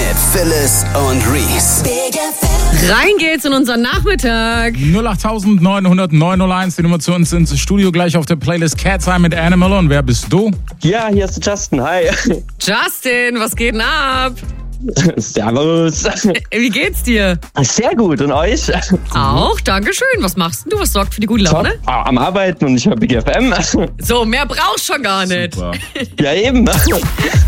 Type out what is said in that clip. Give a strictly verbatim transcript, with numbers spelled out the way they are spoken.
mit Phyllis und Reese. Rein geht's in unseren Nachmittag. null acht neun null neun null eins, die Nummer zu uns ins Studio, gleich auf der Playlist Cat Time mit Animal. Und wer bist du? Ja, hier ist Justin, hi. Justin, was geht denn ab? Servus. Wie geht's dir? Sehr gut, und euch? Auch, dankeschön. Was machst denn du? Was sorgt für die gute Laune? Top. Am Arbeiten und ich höre Big F M. So, mehr brauchst schon gar nicht. Super. Ja, eben.